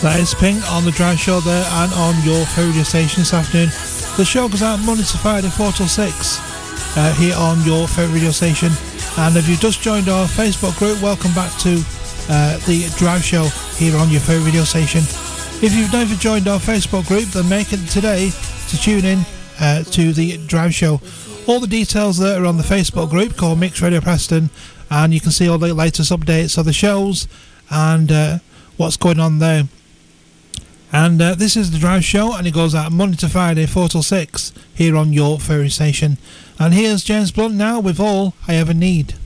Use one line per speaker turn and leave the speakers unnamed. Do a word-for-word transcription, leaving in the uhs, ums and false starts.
That is Pink on the Drive Show there and on your favourite radio station this afternoon. The show goes out Monday to Friday, four till six, uh, here on your favourite radio station. And if you've just joined our Facebook group, welcome back to uh, the Drive Show here on your favourite radio station. If you've never joined our Facebook group, then make it today to tune in uh, to the Drive Show. All the details there are on the Facebook group called Mix Radio Preston, and you can see all the latest updates of the shows and uh, what's going on there. And uh, this is the Drive Show, and it goes out Monday to Friday, four till six, here on your favourite station. And here's James Blunt now with All I Ever Need.